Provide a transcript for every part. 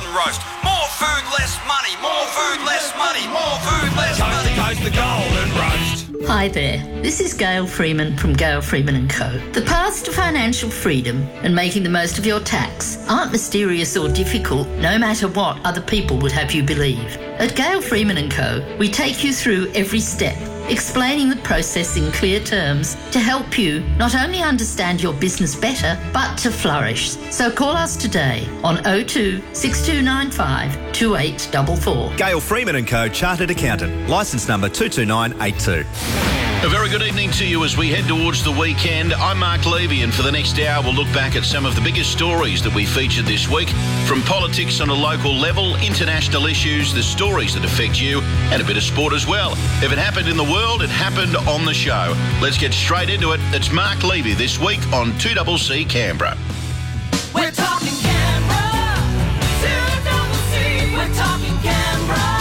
roast. More food, less money. More food, less money. More food, less money. Coast to golden roast. Hi there, this is Gail Freeman from Gail Freeman & Co. The paths to financial freedom and making the most of your tax aren't mysterious or difficult, no matter what other people would have you believe. At Gail Freeman & Co, we take you through every step, explaining the process in clear terms to help you not only understand your business better, but to flourish. So call us today on 02 6295 2844. Gail Freeman & Co, Chartered Accountant, licence number 22982. A very good evening to you as we head towards the weekend. I'm Mark Levy, and for the next hour we'll look back at some of the biggest stories that we featured this week, from politics on a local level, international issues, the stories that affect you, and a bit of sport as well. If it happened in the world, it happened on the show. Let's get straight into it. It's Mark Levy this week on 2CC Canberra. We're talking Canberra, 2CC, we're talking Canberra.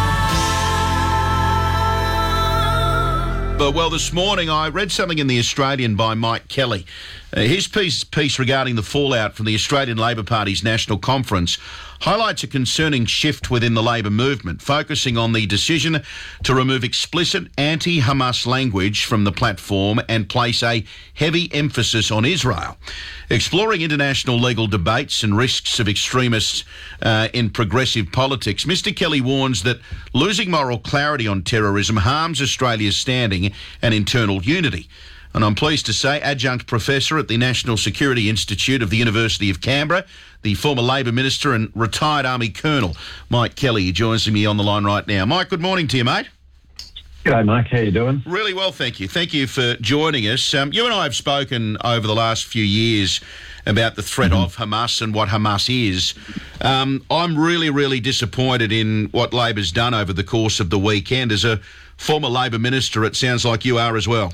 Well, this morning I read something in The Australian by Mike Kelly. His piece regarding the fallout from the Australian Labor Party's National Conference highlights a concerning shift within the Labor movement, focusing on the decision to remove explicit anti-Hamas language from the platform and place a heavy emphasis on Israel. Exploring international legal debates and risks of extremists in progressive politics, Mr. Kelly warns that losing moral clarity on terrorism harms Australia's standing and internal unity. And I'm pleased to say Adjunct Professor at the National Security Institute of the University of Canberra, the former Labor Minister and retired Army Colonel, Mike Kelly, joins me on the line right now. Mike, good morning to you, mate. G'day, Mike. How you doing? Really well, thank you. Thank you for joining us. You and I have spoken over the last few years about the threat of Hamas and what Hamas is. I'm really, really disappointed in what Labor's done over the course of the weekend. As a former Labor Minister, it sounds like you are as well.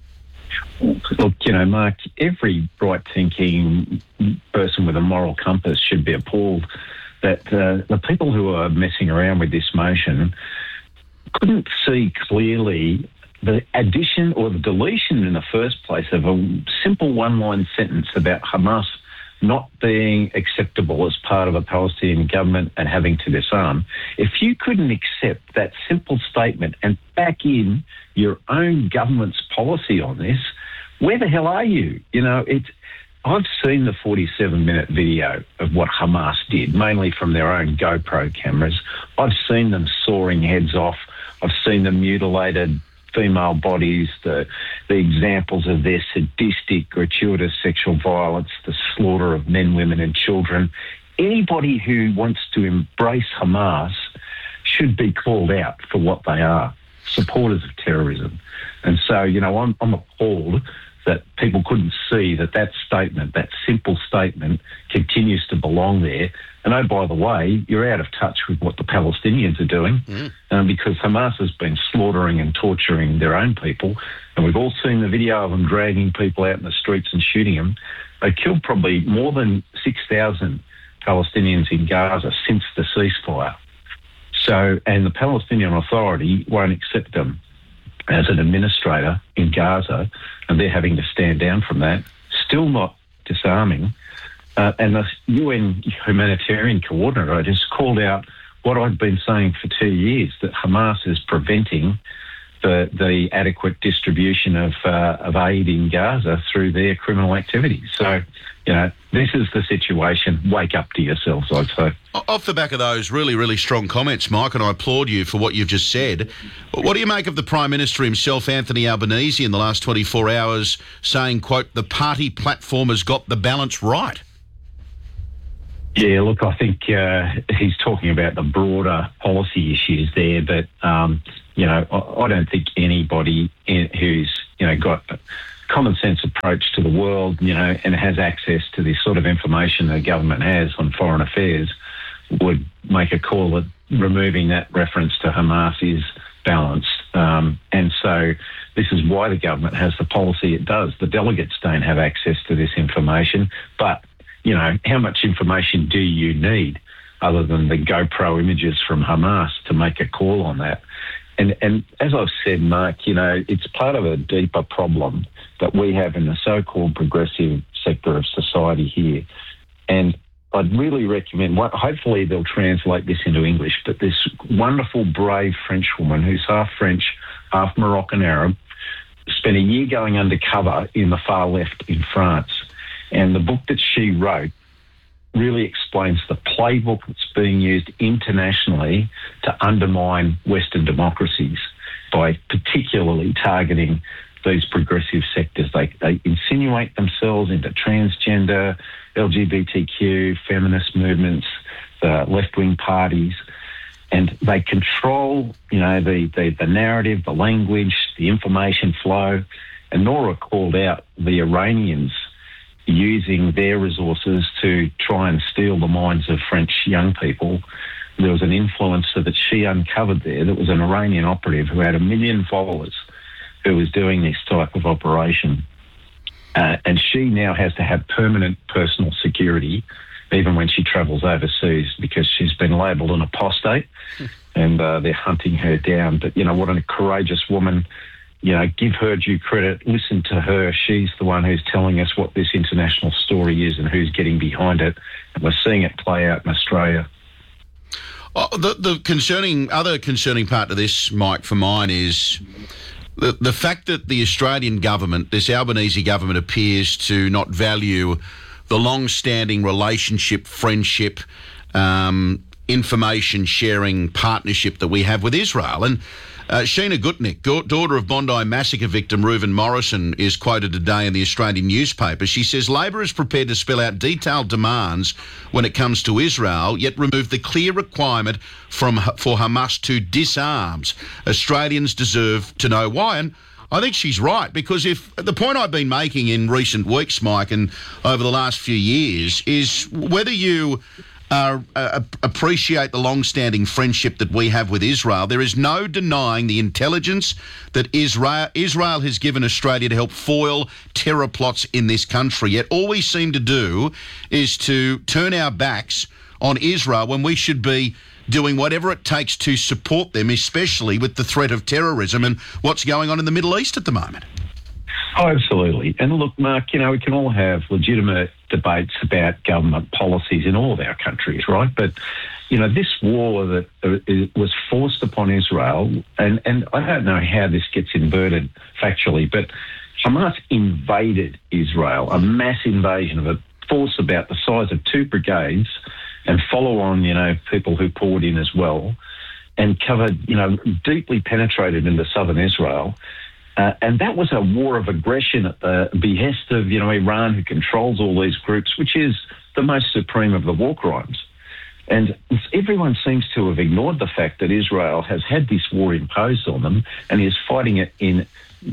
Look, Mark, every right-thinking person with a moral compass should be appalled that the people who are messing around with this motion couldn't see clearly the addition or the deletion in the first place of a simple one-line sentence about Hamas not being acceptable as part of a Palestinian government and having to disarm. If you couldn't accept that simple statement and back in your own government's policy on this, where the hell are you? I've seen the 47-minute video of what Hamas did, mainly from their own GoPro cameras. I've seen them sawing heads off. I've seen the mutilated female bodies, the examples of their sadistic, gratuitous sexual violence, the slaughter of men, women and children. Anybody who wants to embrace Hamas should be called out for what they are, supporters of terrorism. And so, I'm appalled that people couldn't see that statement, that simple statement, continues to belong there. And oh, by the way, you're out of touch with what the Palestinians are doing because Hamas has been slaughtering and torturing their own people. And we've all seen the video of them dragging people out in the streets and shooting them. They killed probably more than 6,000 Palestinians in Gaza since the ceasefire. And the Palestinian Authority won't accept them as an administrator in Gaza, and they're having to stand down from that, still not disarming. And the UN humanitarian coordinator just called out what I've been saying for 2 years, that Hamas is preventing the adequate distribution of aid in Gaza through their criminal activities. So, this is the situation. Wake up to yourselves, I'd say. Off the back of those really, really strong comments, Mike, and I applaud you for what you've just said, what do you make of the Prime Minister himself, Anthony Albanese, in the last 24 hours saying, quote, the party platform has got the balance right? Yeah, look, I think he's talking about the broader policy issues there, but, I don't think anybody who's, got a common sense approach to the world, and has access to this sort of information the government has on foreign affairs would make a call that removing that reference to Hamas is balanced. And so this is why the government has the policy it does. The delegates don't have access to this information, but how much information do you need other than the GoPro images from Hamas to make a call on that? And as I've said, Mark, it's part of a deeper problem that we have in the so-called progressive sector of society here. And I'd really recommend, hopefully they'll translate this into English, but this wonderful, brave French woman who's half French, half Moroccan Arab, spent a year going undercover in the far left in France. And the book that she wrote really explains the playbook that's being used internationally to undermine Western democracies by particularly targeting these progressive sectors. They insinuate themselves into transgender, LGBTQ, feminist movements, the left-wing parties, and they control, the narrative, the language, the information flow. And Nora called out the Iranians using their resources to try and steal the minds of French young people. There was an influencer that she uncovered there that was an Iranian operative who had 1 million followers who was doing this type of operation. And she now has to have permanent personal security even when she travels overseas because she's been labelled an apostate and they're hunting her down. But, what a courageous woman. Give her due credit, listen to her. She's the one who's telling us what this international story is and who's getting behind it. And we're seeing it play out in Australia. The other concerning part of this, Mike, for mine is the fact that the Australian government, this Albanese government, appears to not value the long-standing relationship, friendship, information sharing partnership that we have with Israel. And Sheena Gutnick, daughter of Bondi massacre victim Reuven Morrison, is quoted today in the Australian newspaper. She says Labor is prepared to spell out detailed demands when it comes to Israel, yet remove the clear requirement for Hamas to disarm. Australians deserve to know why. And I think she's right, because if the point I've been making in recent weeks, Mike, and over the last few years, is whether you appreciate the long-standing friendship that we have with Israel, there is no denying the intelligence that Israel has given Australia to help foil terror plots in this country. Yet all we seem to do is to turn our backs on Israel when we should be doing whatever it takes to support them, especially with the threat of terrorism and what's going on in the Middle East at the moment. Oh, absolutely. And look, Mark, we can all have legitimate debates about government policies in all of our countries, right? But, this war that was forced upon Israel, and I don't know how this gets inverted factually, but Hamas invaded Israel, a mass invasion of a force about the size of 2 brigades, and follow on, people who poured in as well, and covered, deeply penetrated into southern Israel. And that was a war of aggression at the behest of, Iran, who controls all these groups, which is the most supreme of the war crimes. And everyone seems to have ignored the fact that Israel has had this war imposed on them and is fighting it in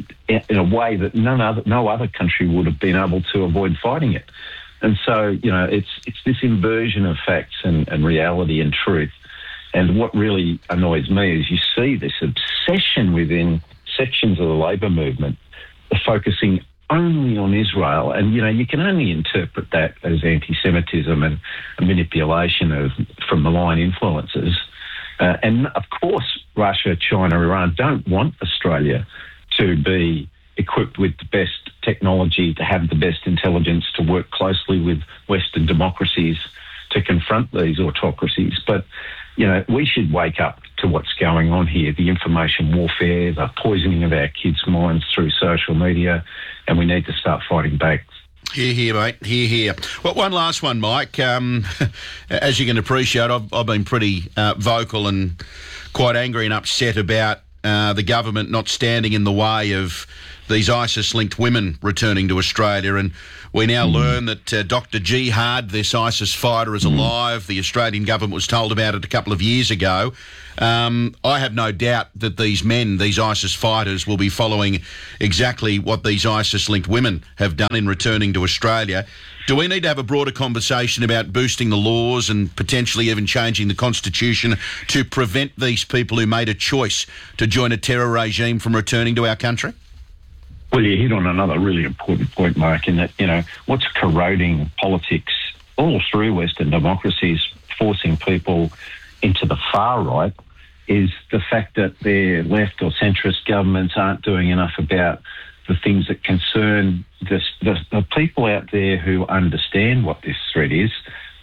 a way that no other country would have been able to avoid fighting it. And so, it's this inversion of facts and reality and truth. And what really annoys me is you see this obsession within sections of the Labor movement focusing only on Israel. And, you can only interpret that as anti-Semitism and a manipulation from malign influences. And, of course, Russia, China, Iran don't want Australia to be equipped with the best technology, to have the best intelligence, to work closely with Western democracies to confront these autocracies. But, we should wake up to what's going on here, the information warfare, the poisoning of our kids' minds through social media, and we need to start fighting back. Hear, hear, mate. Hear, hear. Well, one last one, Mike. As you can appreciate, I've been pretty vocal and quite angry and upset about the government not standing in the way of these ISIS-linked women returning to Australia. And we now learn that Dr. Jihad, this ISIS fighter, is alive. The Australian government was told about it a couple of years ago. I have no doubt that these ISIS fighters, will be following exactly what these ISIS-linked women have done in returning to Australia. Do we need to have a broader conversation about boosting the laws and potentially even changing the Constitution to prevent these people who made a choice to join a terror regime from returning to our country? Well, you hit on another really important point, Mark, in that, what's corroding politics all through Western democracies, forcing people into the far right, is the fact that their left or centrist governments aren't doing enough about the things that concern the people out there who understand what this threat is,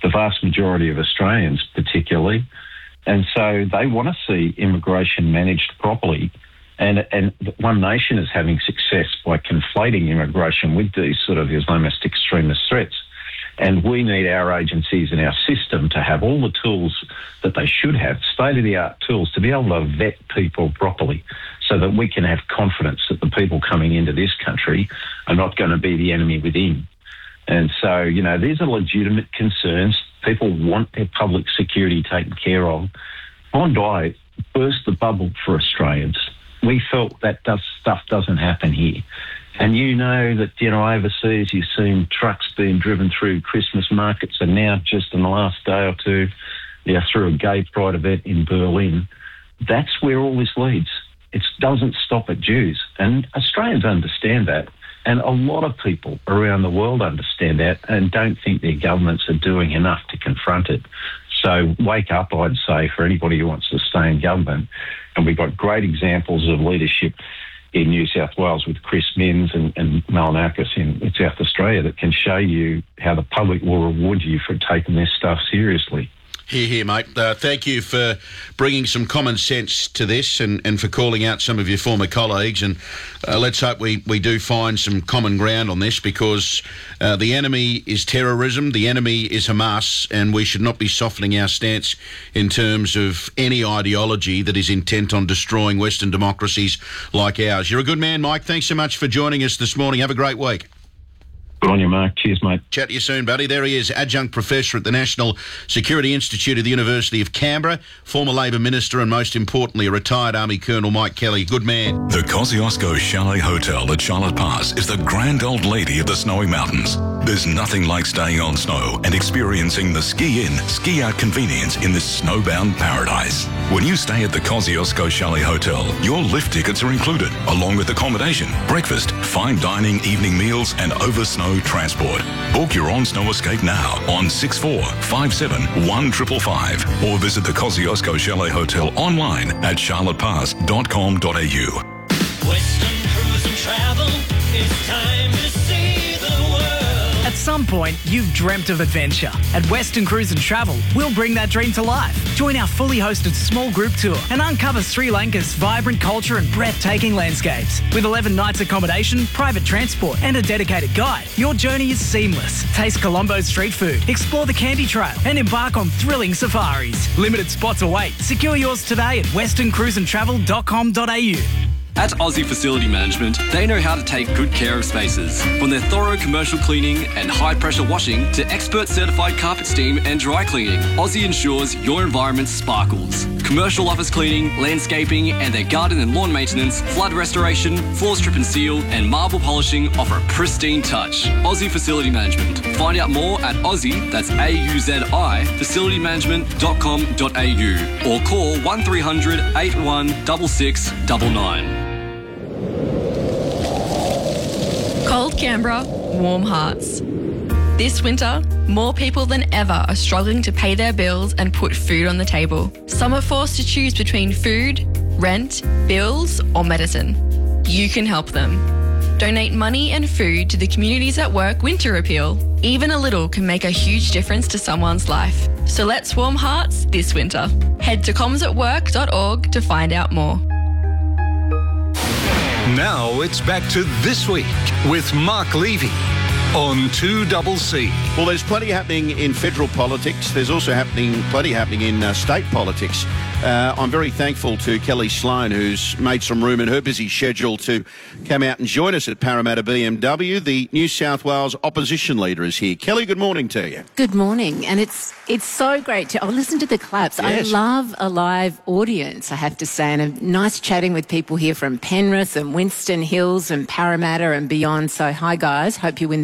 the vast majority of Australians particularly. And so they want to see immigration managed properly. And One Nation is having success by conflating immigration with these sort of Islamist extremist threats. And we need our agencies and our system to have all the tools that they should have, state-of-the-art tools, to be able to vet people properly so that we can have confidence that the people coming into this country are not going to be the enemy within. And so, you know, these are legitimate concerns. People want their public security taken care of. Bondi burst the bubble for Australians. We felt that stuff doesn't happen here. And you know that, you know, overseas you've seen trucks being driven through Christmas markets, and now just in the last day or two, through a gay pride event in Berlin. That's where all this leads. It doesn't stop at Jews. And Australians understand that. And a lot of people around the world understand that and don't think their governments are doing enough to confront it. So wake up, I'd say, for anybody who wants to stay in government. And we've got great examples of leadership in New South Wales with Chris Minns and Malinakis in South Australia that can show you how the public will reward you for taking this stuff seriously. Hear, hear, mate. Thank you for bringing some common sense to this and for calling out some of your former colleagues. And let's hope we do find some common ground on this, because the enemy is terrorism, the enemy is Hamas, and we should not be softening our stance in terms of any ideology that is intent on destroying Western democracies like ours. You're a good man, Mike. Thanks so much for joining us this morning. Have a great week. Good on you, Mark. Cheers, mate. Chat to you soon, buddy. There he is, adjunct professor at the National Security Institute of the University of Canberra, former Labor Minister, and most importantly, a retired Army Colonel, Mike Kelly. Good man. The Kosciuszko Chalet Hotel at Charlotte Pass is the grand old lady of the snowy mountains. There's nothing like staying on snow and experiencing the ski-in, ski-out convenience in this snowbound paradise. When you stay at the Kosciuszko Chalet Hotel, your lift tickets are included, along with accommodation, breakfast, fine dining, evening meals, and over-snow transport. Book your on-snow escape now on 64571555 or visit the Kosciuszko Chalet Hotel online at charlottepass.com.au. Western Cruise and Travel, it's time to see the world. At some point, you've dreamt of adventure. At Western Cruise and Travel, we'll bring that dream to life. Join our fully hosted small group tour and uncover Sri Lanka's vibrant culture and breathtaking landscapes. With 11 nights accommodation, private transport and a dedicated guide, your journey is seamless. Taste Colombo's street food, explore the Candy Trail and embark on thrilling safaris. Limited spots await. Secure yours today at westerncruiseandtravel.com.au. At Aussie Facility Management, they know how to take good care of spaces. From their thorough commercial cleaning and high-pressure washing to expert certified carpet steam and dry cleaning, Aussie ensures your environment sparkles. Commercial office cleaning, landscaping, and their garden and lawn maintenance, flood restoration, floor strip and seal, and marble polishing offer a pristine touch. Aussie Facility Management. Find out more at Aussie, that's AUZI, facilitymanagement.com.au or call 1300 81 6699. Cold Canberra, warm hearts. This winter, more people than ever are struggling to pay their bills and put food on the table. Some are forced to choose between food, rent, bills, or medicine. You can help them. Donate money and food to the Communities at Work Winter Appeal. Even a little can make a huge difference to someone's life. So let's warm hearts this winter. Head to comsatwork.org to find out more. Now it's back to This Week with Mark Levy on 2CC. Well, there's plenty happening in federal politics. There's also plenty happening in state politics. I'm very thankful to Kelly Sloan, who's made some room in her busy schedule to come out and join us at Parramatta BMW. The New South Wales opposition leader is here. Kelly, good morning to you. Good morning. And it's so great to listen to the claps. Yes. I love a live audience, I have to say. And nice chatting with people here from Penrith and Winston Hills and Parramatta and beyond. So hi, guys. Hope you win